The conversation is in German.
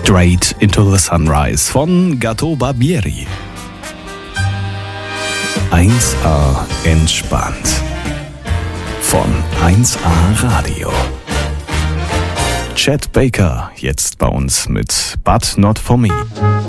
Straight into the Sunrise von Gato Barbieri. 1A entspannt von 1A Radio. Chet Baker jetzt bei uns mit But Not For Me.